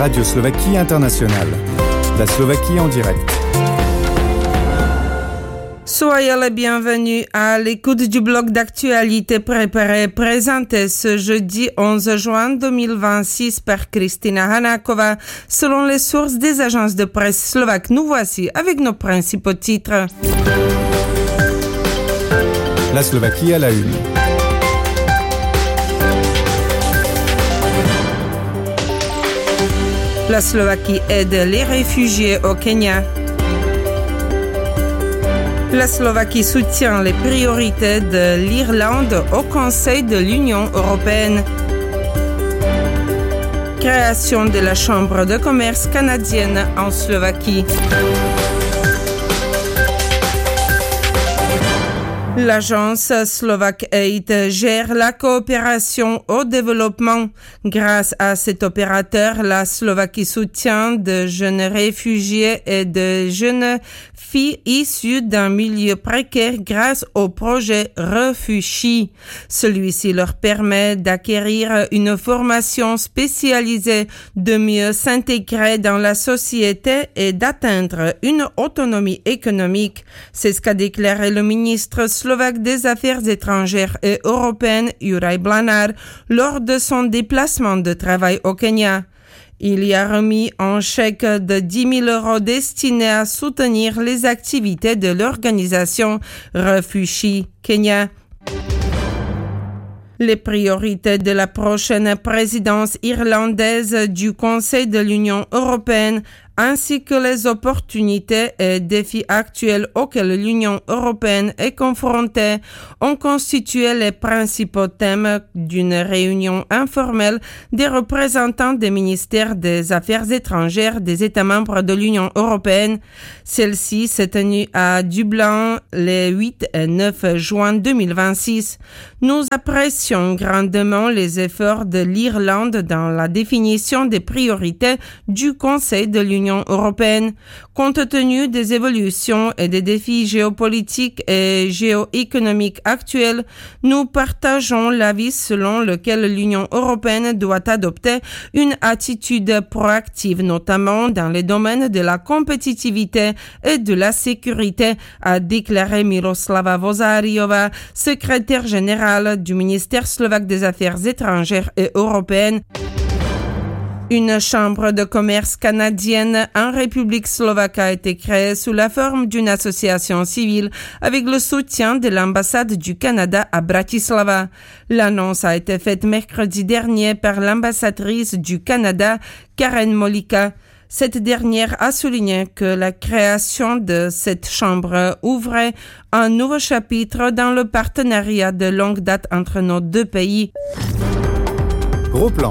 Radio Slovaquie Internationale. La Slovaquie en direct. Soyez les bienvenus à l'écoute du bloc d'actualité préparé et présenté ce jeudi 11 juin 2026 par Kristina Hanáková. Selon les sources des agences de presse slovaques, nous voici avec nos principaux titres. La Slovaquie à la une. La Slovaquie aide les réfugiés au Kenya. La Slovaquie soutient les priorités de l'Irlande au Conseil de l'Union européenne. Création de la Chambre de commerce canadienne en Slovaquie. L'agence Slovak Aid gère la coopération au développement. Grâce à cet opérateur, la Slovaquie soutient de jeunes réfugiés et de jeunes filles issues d'un milieu précaire grâce au projet Refushi. Celui-ci leur permet d'acquérir une formation spécialisée, de mieux s'intégrer dans la société et d'atteindre une autonomie économique. C'est ce qu'a déclaré le ministre slovaque des Affaires étrangères et européennes, Juraj Blanár, lors de son déplacement de travail au Kenya. Il y a remis un chèque de 10 000 € destiné à soutenir les activités de l'organisation Refushi Kenya. Les priorités de la prochaine présidence irlandaise du Conseil de l'Union européenne ainsi que les opportunités et défis actuels auxquels l'Union européenne est confrontée ont constitué les principaux thèmes d'une réunion informelle des représentants des ministères des Affaires étrangères des États membres de l'Union européenne. Celle-ci s'est tenue à Dublin les 8 et 9 juin 2026. Nous apprécions grandement les efforts de l'Irlande dans la définition des priorités du Conseil de l'Union européenne. Compte tenu des évolutions et des défis géopolitiques et géoéconomiques actuels, nous partageons l'avis selon lequel l'Union européenne doit adopter une attitude proactive, notamment dans les domaines de la compétitivité et de la sécurité, a déclaré Miroslava Vozáriová, secrétaire générale du ministère slovaque des Affaires étrangères et européennes. Une chambre de commerce canadienne en République slovaque a été créée sous la forme d'une association civile avec le soutien de l'ambassade du Canada à Bratislava. L'annonce a été faite mercredi dernier par l'ambassadrice du Canada, Karen Molika. Cette dernière a souligné que la création de cette chambre ouvrait un nouveau chapitre dans le partenariat de longue date entre nos deux pays. Gros plan.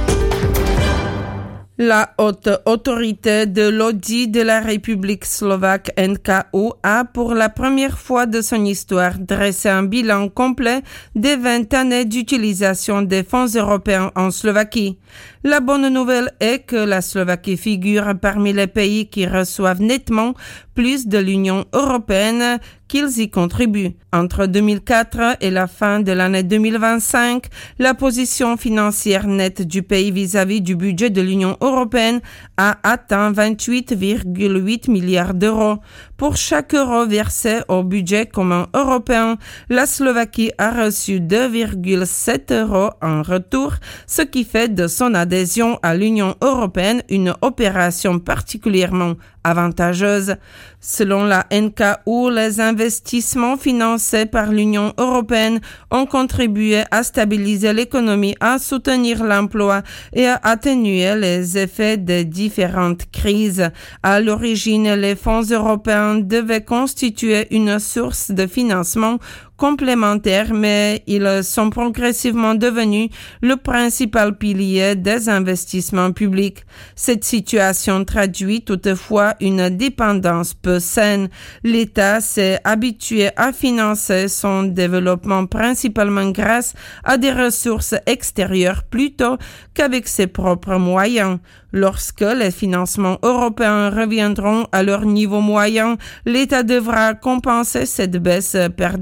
La haute autorité de l'audit de la République slovaque NKU a pour la première fois de son histoire dressé un bilan complet des 20 années d'utilisation des fonds européens en Slovaquie. La bonne nouvelle est que la Slovaquie figure parmi les pays qui reçoivent nettement plus de l'Union européenne qu'ils y contribuent. Entre 2004 et la fin de l'année 2025, la position financière nette du pays vis-à-vis du budget de l'Union européenne a atteint 28,8 milliards d'euros. Pour chaque euro versé au budget commun européen, la Slovaquie a reçu 2,7 € en retour, ce qui fait de son adhésion à l'Union européenne une opération particulièrement avantageuse. Selon la NKU, les investissements financés par l'Union européenne ont contribué à stabiliser l'économie, à soutenir l'emploi et à atténuer les effets des différentes crises. À l'origine, les fonds européens devaient constituer une source de financement complémentaires, mais ils sont progressivement devenus le principal pilier des investissements publics. Cette situation traduit toutefois une dépendance peu saine. L'État s'est habitué à financer son développement principalement grâce à des ressources extérieures plutôt qu'avec ses propres moyens. Lorsque les financements européens reviendront à leur niveau moyen, l'État devra compenser cette baisse par des investissements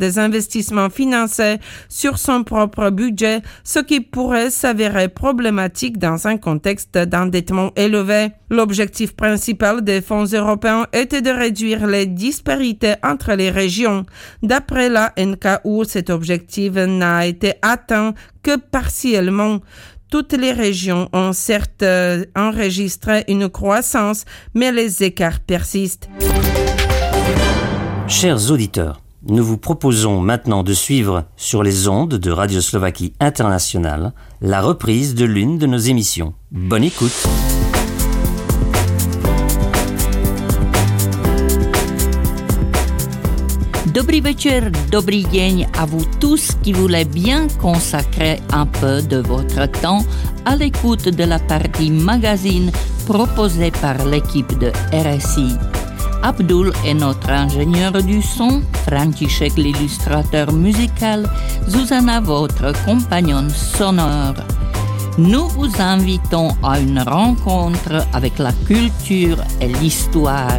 investissements financés sur son propre budget, ce qui pourrait s'avérer problématique dans un contexte d'endettement élevé. L'objectif principal des fonds européens était de réduire les disparités entre les régions. D'après la NKU, cet objectif n'a été atteint que partiellement. Toutes les régions ont certes enregistré une croissance, mais les écarts persistent. Chers auditeurs, nous vous proposons maintenant de suivre sur les ondes de Radio Slovaquie Internationale la reprise de l'une de nos émissions. Bonne écoute. Dobrý večer, dobrý deň à vous tous qui voulez bien consacrer un peu de votre temps à l'écoute de la partie magazine proposée par l'équipe de RSI. Abdul est notre ingénieur du son, František l'illustrateur musical, Zuzana votre compagnonne sonore. Nous vous invitons à une rencontre avec la culture et l'histoire.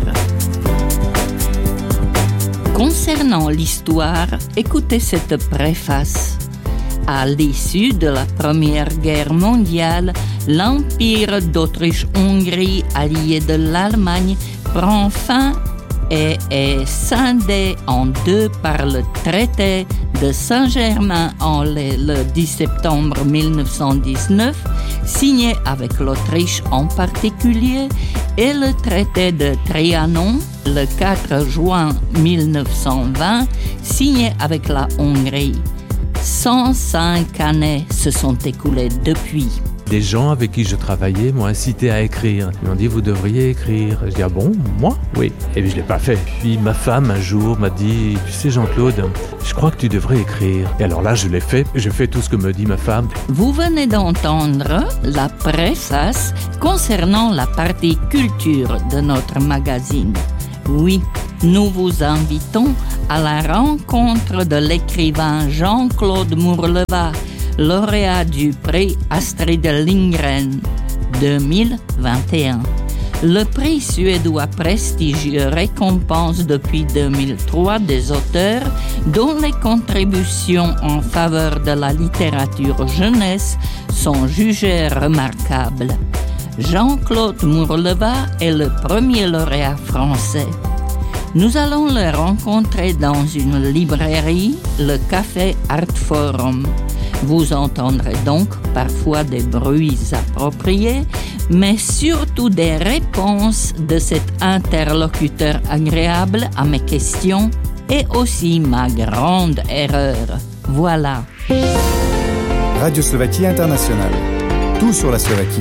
Concernant l'histoire, écoutez cette préface. À l'issue de la Première Guerre mondiale, l'Empire d'Autriche-Hongrie, allié de l'Allemagne, prend fin et est scindé en deux par le traité de Saint-Germain-en-Laye le 10 septembre 1919, signé avec l'Autriche en particulier, et le traité de Trianon le 4 juin 1920, signé avec la Hongrie. 105 années se sont écoulées depuis. Des gens avec qui je travaillais m'ont incité à écrire. Ils m'ont dit, vous devriez écrire. Je dis, ah bon, moi? Oui. Et puis je ne l'ai pas fait. Puis ma femme, un jour, m'a dit, tu sais Jean-Claude, je crois que tu devrais écrire. Et alors là, je l'ai fait. Je fais tout ce que me dit ma femme. Vous venez d'entendre la préface concernant la partie culture de notre magazine. Oui, nous vous invitons à la rencontre de l'écrivain Jean-Claude Mourleva, lauréat du prix Astrid Lindgren 2021. Le prix suédois prestigieux récompense depuis 2003 des auteurs dont les contributions en faveur de la littérature jeunesse sont jugées remarquables. Jean-Claude Mourleva est le premier lauréat français. Nous allons le rencontrer dans une librairie, le Café Art Forum. Vous entendrez donc parfois des bruits appropriés, mais surtout des réponses de cet interlocuteur agréable à mes questions et aussi ma grande erreur. Voilà. Radio Slovaquie Internationale. Tout sur la Slovaquie.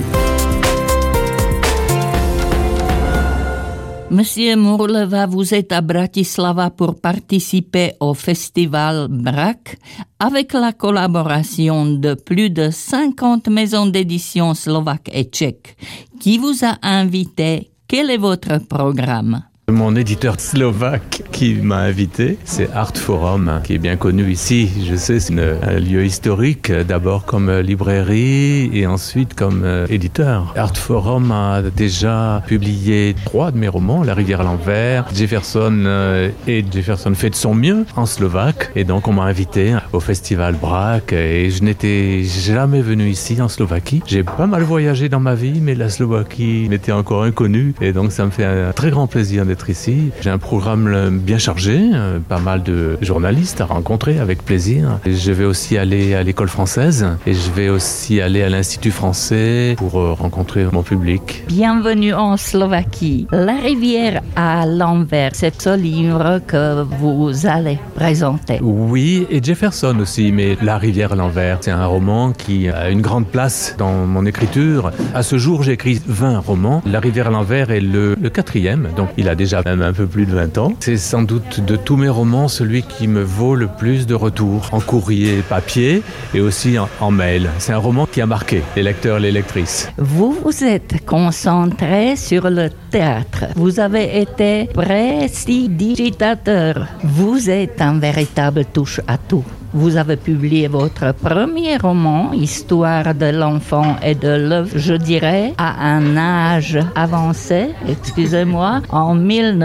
Monsieur Mourleva, vous êtes à Bratislava pour participer au festival BRAC avec la collaboration de plus de 50 maisons d'édition slovaques et tchèques. Qui vous a invité? Quel est votre programme? Mon éditeur slovaque qui m'a invité, c'est Art Forum, qui est bien connu ici. Je sais, c'est un lieu historique, d'abord comme librairie et ensuite comme éditeur. Art Forum a déjà publié 3 de mes romans, La rivière à l'envers, Jefferson et Jefferson fait de son mieux en slovaque. Et donc on m'a invité au festival BRAC et je n'étais jamais venu ici en Slovaquie. J'ai pas mal voyagé dans ma vie, mais la Slovaquie m'était encore inconnue et donc ça me fait un très grand plaisir d'être ici. J'ai un programme bien chargé, pas mal de journalistes à rencontrer avec plaisir. Je vais aussi aller à l'école française et je vais aussi aller à l'Institut français pour rencontrer mon public. Bienvenue en Slovaquie. La rivière à l'envers, c'est ce livre que vous allez présenter. Oui, et Jefferson aussi, mais La rivière à l'envers, c'est un roman qui a une grande place dans mon écriture. À ce jour, j'ai écrit 20 romans. La rivière à l'envers est le 4e, donc il a déjà même un peu plus de 20 ans. C'est sans doute de tous mes romans celui qui me vaut le plus de retours en courrier papier et aussi en mail. C'est un roman qui a marqué les lecteurs et les lectrices. Vous vous êtes concentré sur le théâtre. Vous avez été prestidigitateur. Vous êtes un véritable touche-à-tout. vous avez publié votre premier roman, Histoire de l'enfant et de l'œuvre, je dirais, à un âge avancé, excusez-moi, en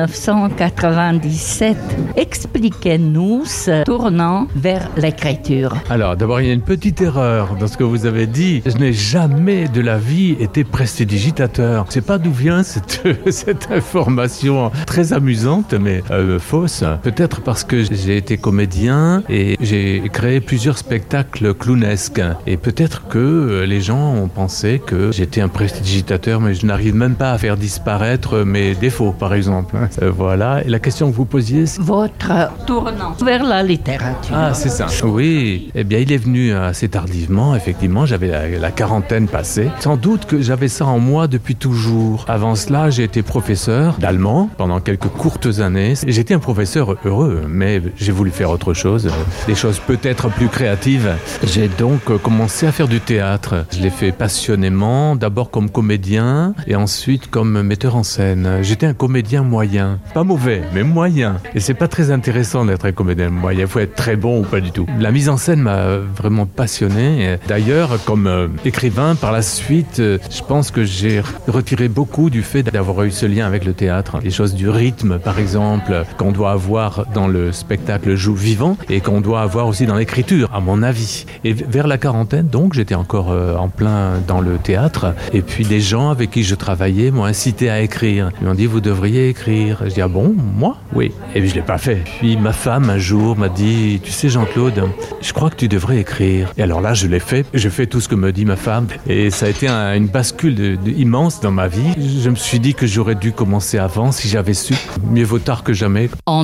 1997. Expliquez-nous ce tournant vers l'écriture. Alors, d'abord, il y a une petite erreur dans ce que vous avez dit. Je n'ai jamais de la vie été prestidigitateur. Je ne sais pas d'où vient cette information très amusante, mais fausse. Peut-être parce que j'ai été comédien et j'ai créé plusieurs spectacles clownesques. Et peut-être que les gens ont pensé que j'étais un prestidigitateur, mais je n'arrive même pas à faire disparaître mes défauts, par exemple. Voilà. Et la question que vous posiez, c'est... Votre tournant vers la littérature. Ah, c'est ça. Oui. Eh bien, il est venu assez tardivement, effectivement. J'avais la quarantaine passée. Sans doute que j'avais ça en moi depuis toujours. Avant cela, j'ai été professeur d'allemand pendant quelques courtes années. J'étais un professeur heureux, mais j'ai voulu faire autre chose, des choses peut-être plus créatives. J'ai donc commencé à faire du théâtre. Je l'ai fait passionnément, d'abord comme comédien et ensuite comme metteur en scène. J'étais un comédien moyen. Pas mauvais, mais moyen. Et c'est pas très intéressant d'être un comédien moyen. Il faut être très bon ou pas du tout. La mise en scène m'a vraiment passionné. D'ailleurs, comme écrivain, par la suite, je pense que j'ai retiré beaucoup du fait d'avoir eu ce lien avec le théâtre. Les choses du rythme, par exemple, qu'on doit avoir dans le spectacle vivant et qu'on doit avoir aussi dans l'écriture, à mon avis. Et vers la quarantaine, donc, j'étais encore en plein dans le théâtre. Et puis, des gens avec qui je travaillais m'ont incité à écrire. Ils m'ont dit, vous devriez écrire. Je dis, ah bon, moi? Oui. Et puis, je l'ai pas fait. Puis, ma femme, un jour, m'a dit, tu sais, Jean-Claude, je crois que tu devrais écrire. Et alors là, je l'ai fait. Je fais tout ce que me dit ma femme. Et ça a été une bascule immense dans ma vie. Je me suis dit que j'aurais dû commencer avant si j'avais su. Mieux vaut tard que jamais. En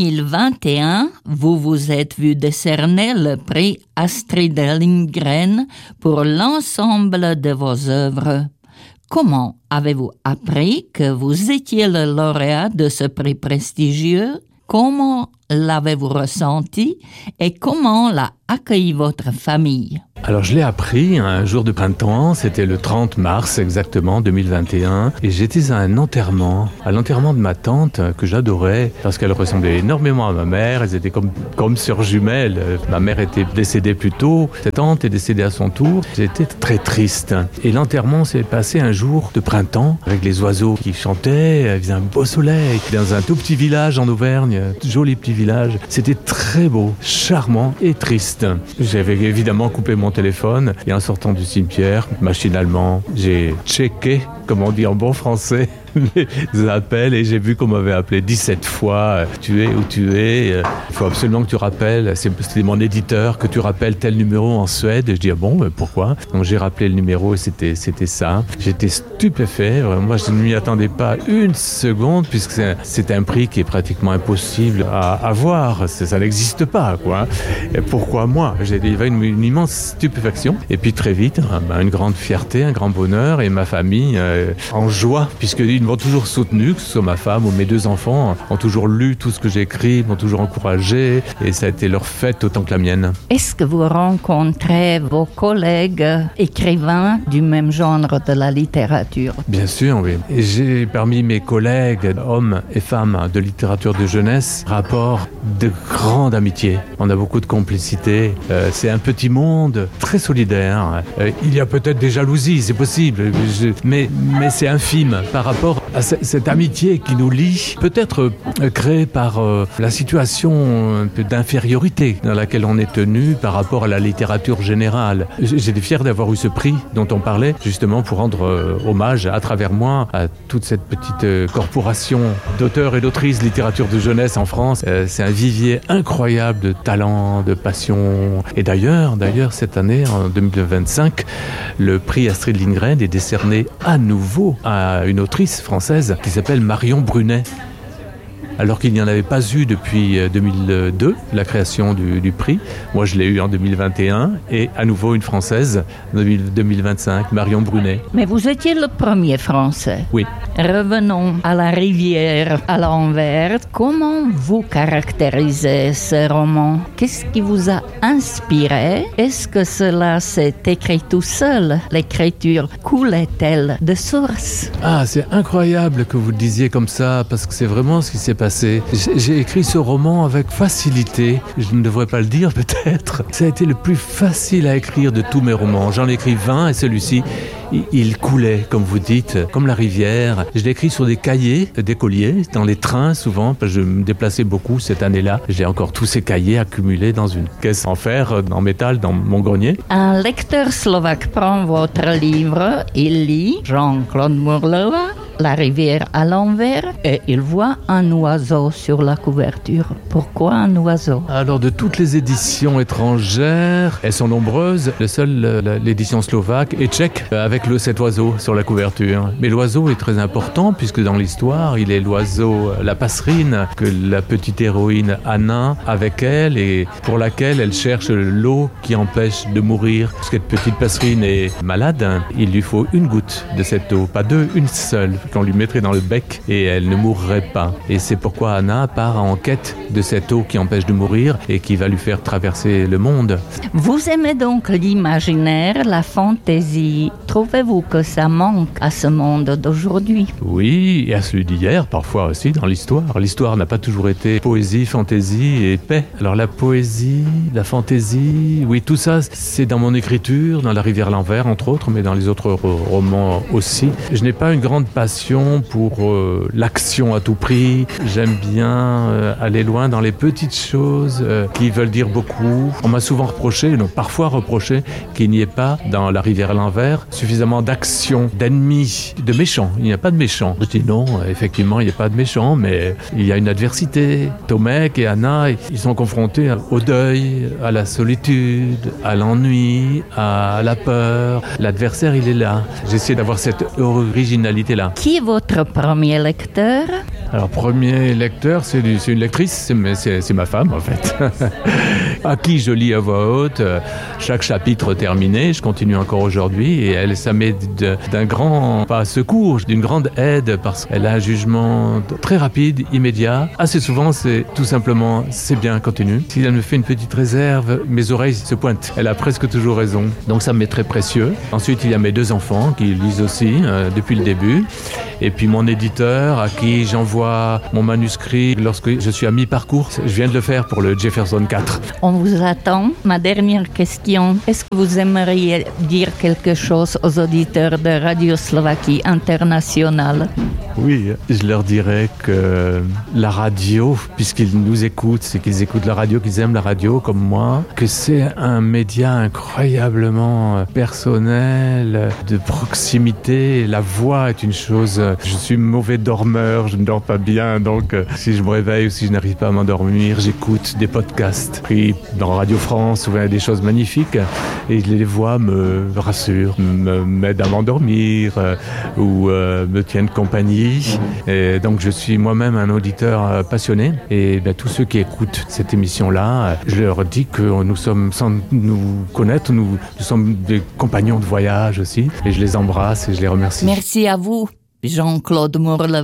2021, vous vous êtes vu décerner le prix Astrid Lindgren pour l'ensemble de vos œuvres. Comment avez-vous appris que vous étiez le lauréat de ce prix prestigieux? Comment l'avez-vous ressenti et comment l'a accueilli votre famille? Alors je l'ai appris un jour de printemps, c'était le 30 mars exactement 2021 et j'étais à un enterrement, à l'enterrement de ma tante que j'adorais parce qu'elle ressemblait énormément à ma mère, elles étaient comme sœurs jumelles. Ma mère était décédée plus tôt, cette tante est décédée à son tour, j'étais très triste. Et l'enterrement s'est passé un jour de printemps avec les oiseaux qui chantaient, il faisait un beau soleil dans un tout petit village en Auvergne, joli petit village. C'était très beau, charmant et triste. J'avais évidemment coupé mon téléphone et en sortant du cimetière, machinalement, j'ai checké, comme on dit en bon français, les appels et j'ai vu qu'on m'avait appelé 17 fois, tu es où tu es, il faut absolument que tu rappelles, c'était mon éditeur, que tu rappelles tel numéro en Suède. Et je dis, ah bon, mais pourquoi? Donc j'ai rappelé le numéro et c'était ça. J'étais stupéfait, vraiment, moi je ne m'y attendais pas une seconde puisque c'est un prix qui est pratiquement impossible à avoir, ça n'existe pas, quoi. Et pourquoi moi? Il y avait une immense stupéfaction et puis très vite, une grande fierté, un grand bonheur et ma famille en joie puisqu'ils m'ont toujours soutenu, que ce soit ma femme ou mes deux enfants, ont toujours lu tout ce que j'ai écrit, m'ont toujours encouragé et ça a été leur fête autant que la mienne. Est-ce que vous rencontrez vos collègues écrivains du même genre de la littérature? Bien sûr, oui. Et j'ai parmi mes collègues, hommes et femmes de littérature de jeunesse, rapport de grande amitié. On a beaucoup de complicité. C'est un petit monde très solidaire. Il y a peut-être des jalousies, c'est possible, mais c'est infime par rapport à cette amitié qui nous lie, peut-être créée par la situation un peu d'infériorité dans laquelle on est tenu par rapport à la littérature générale. J'étais fier d'avoir eu ce prix dont on parlait, justement pour rendre hommage à travers moi à toute cette petite corporation d'auteurs et d'autrices littérature de jeunesse en France. C'est un vivier incroyable de talent, de passion. Et d'ailleurs, cette année, en 2025, le prix Astrid Lindgren est décerné à nouveau à une autrice française qui s'appelle Marion Brunet. Alors qu'il n'y en avait pas eu depuis 2002, la création du prix. Moi, je l'ai eu en 2021 et à nouveau une Française, 2025, Marion Brunet. Mais vous étiez le premier Français. Oui. Revenons à la rivière à l'envers. Comment vous caractérisez ce roman? Qu'est-ce qui vous a inspiré? Est-ce que cela s'est écrit tout seul? L'écriture coulait-elle de source? Ah, c'est incroyable que vous le disiez comme ça, parce que c'est vraiment ce qui s'est passé. J'ai écrit ce roman avec facilité. Je ne devrais pas le dire peut-être. Ça a été le plus facile à écrire de tous mes romans. J'en ai écrit 20 et celui-ci, il coulait, comme vous dites, comme la rivière. Je l'ai écrit sur des cahiers d'écoliers, dans les trains souvent, parce que je me déplaçais beaucoup cette année-là. J'ai encore tous ces cahiers accumulés dans une caisse en fer, en métal, dans mon grenier. Un lecteur slovaque prend votre livre, il lit Jean-Claude Mourleva, La rivière à l'envers, et il voit un oiseau sur la couverture. Pourquoi un oiseau? Alors, de toutes les éditions étrangères, elles sont nombreuses. L'édition slovaque et tchèque, avec cet oiseau sur la couverture. Mais l'oiseau est très important, puisque dans l'histoire, il est l'oiseau, la passerine, que la petite héroïne Anna, avec elle, et pour laquelle elle cherche l'eau qui empêche de mourir. Cette petite passerine est malade, il lui faut une goutte de cette eau, pas deux, une seule, qu'on lui mettrait dans le bec et elle ne mourrait pas. Et c'est pourquoi Anna part en quête de cette eau qui empêche de mourir et qui va lui faire traverser le monde. Vous aimez donc l'imaginaire, la fantaisie. Trouvez-vous que ça manque à ce monde d'aujourd'hui? Oui, et à celui d'hier, parfois aussi dans l'histoire. L'histoire n'a pas toujours été poésie, fantaisie et paix. Alors la poésie, la fantaisie, oui, tout ça, c'est dans mon écriture, dans La rivière à l'envers, entre autres, mais dans les autres romans aussi. Je n'ai pas une grande passion pour l'action à tout prix. J'aime bien aller loin dans les petites choses qui veulent dire beaucoup. On m'a souvent reproché, parfois reproché, qu'il n'y ait pas dans La rivière à l'envers suffisamment d'action, d'ennemis, de méchants. Il n'y a pas de méchants. Je dis non, effectivement, il n'y a pas de méchants, mais il y a une adversité. Tomek et Anna, ils sont confrontés au deuil, à la solitude, à l'ennui, à la peur. L'adversaire, il est là. J'essaie d'avoir cette originalité-là. Qui est votre premier lecteur? Alors, premier lecteur, c'est une lectrice, c'est ma femme, en fait, à qui je lis à voix haute chaque chapitre terminé. Je continue encore aujourd'hui et ça m'est d'un grand, pas secours, d'une grande aide parce qu'elle a un jugement très rapide, immédiat. Assez souvent, c'est tout simplement, c'est bien, continue. Si elle me fait une petite réserve, mes oreilles se pointent. Elle a presque toujours raison. Donc, ça m'est très précieux. Ensuite, il y a mes deux enfants qui lisent aussi depuis le début. Et puis, mon éditeur à qui j'envoie mon manuscrit lorsque je suis à mi-parcours. Je viens de le faire pour le Jefferson 4. On vous attend. Ma dernière question. Est-ce que vous aimeriez dire quelque chose aux auditeurs de Radio Slovaquie Internationale? Oui, je leur dirais que la radio, puisqu'ils nous écoutent, c'est qu'ils écoutent la radio, qu'ils aiment la radio comme moi, que c'est un média incroyablement personnel, de proximité. La voix est une chose... Je suis mauvais dormeur, je ne dors pas bien, donc si je me réveille ou si je n'arrive pas à m'endormir, j'écoute des podcasts. Puis dans Radio France, souvent il y a des choses magnifiques et les voix me rassurent, m'aident à m'endormir ou me tiennent compagnie. Et donc je suis moi-même un auditeur passionné et tous ceux qui écoutent cette émission-là, je leur dis que nous sommes, sans nous connaître, nous sommes des compagnons de voyage aussi et je les embrasse et je les remercie. Merci à vous, Jean-Claude Mourleva.